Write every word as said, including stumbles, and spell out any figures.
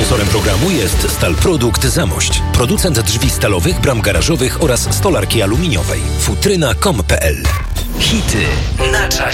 Sponsorem programu jest Stalprodukt Zamość, producent drzwi stalowych, bram garażowych oraz stolarki aluminiowej. futryna kropka com kropka pe el. Hity na czasie.